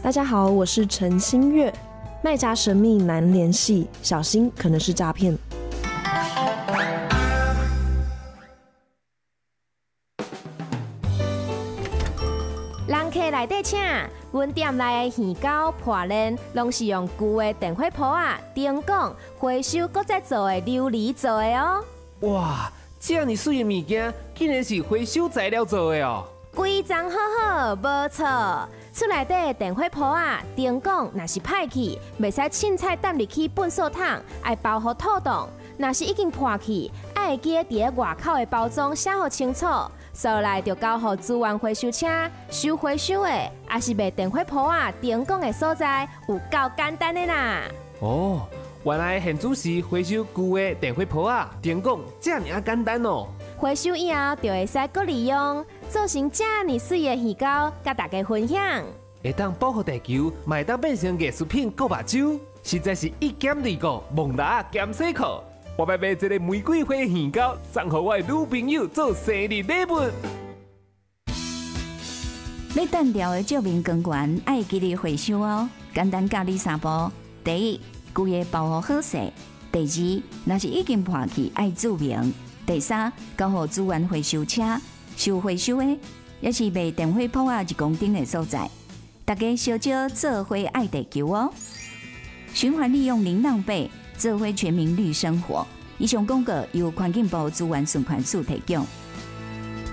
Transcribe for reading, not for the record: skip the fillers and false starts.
大家好，我是陈新月。卖家神秘难联系，小心可能是诈骗。 人客来底请，阮店内的鱼糕、破链，拢是用旧的电火煲啊、灯管、回收搁再做的琉璃做的哦。 哇，这么水的物件，竟然是回收材料做的哦！ 规装好好，无错。厝内底的电火煲啊、灯管若是歹去，袂使凊彩抌入去粪扫桶，爱包好透冻。若是已经破去，爱会记伫咧外口的包装写好清楚。收来就交予资源回收车收回收的，也是卖电火煲啊、灯管的所在，有够简单的啦。 哦，原来现主是回收旧的电火煲啊、灯管，这样简单哦。 回收以后就会使搁利用，做成这么水的鱼糕，甲大家分享。 会当保护地球，嘛会当变成艺术品、搁目睭，实在是一减二个，蒙达减洗裤。我要买一个玫瑰花鱼糕，送给我的女朋友做生日礼物。 要单调的照明光源，爱记得回收哦。简单教你三步：第一，规个包好好势；第二，若是已经破去，爱注明；第三，交予资源回收车收回收的，也是卖电火煲啊1公斤的所在。大家小少做伙爱地球哦！循环利用零浪费。做回全民绿生活。以上广告由环境部资源循环署提供。